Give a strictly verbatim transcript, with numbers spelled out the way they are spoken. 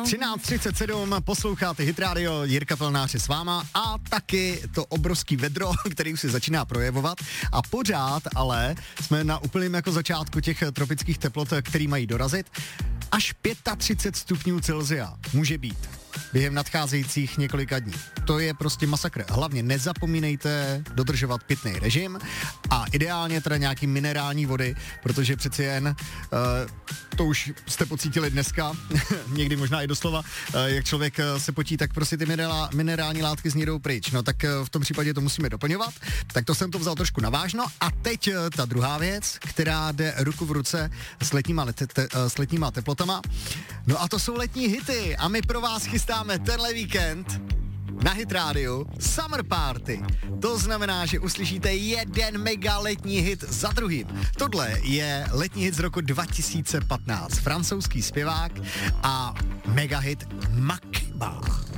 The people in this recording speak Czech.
třináct třicet sedm, posloucháte Hit Radio, Jirka Pelnář je s váma a taky to obrovský vedro, který už se začíná projevovat a pořád ale jsme na úplném jako začátku těch tropických teplot, který mají dorazit. Až třicet pět stupňů Celsia může být během nadcházejících několika dní. To je prostě masakr. Hlavně nezapomínejte dodržovat pitný režim a ideálně teda nějaký minerální vody, protože přeci jen, uh, to už jste pocítili dneska, někdy možná i doslova, uh, jak člověk uh, se potí, tak prostě ty minerál, minerální látky z ní jdou pryč. No tak uh, v tom případě to musíme doplňovat. Tak to jsem to vzal trošku navážno. A teď uh, ta druhá věc, která jde ruku v ruce s letníma, let, te, uh, s letníma teplotama. No a to jsou letní hity a my pro vás chystáme tenhle víkend na Hit Radio Summer Party. To znamená, že uslyšíte jeden mega letní hit za druhým. Tohle je letní hit z roku dva tisíce patnáct. Francouzský zpěvák a mega hit Makiba.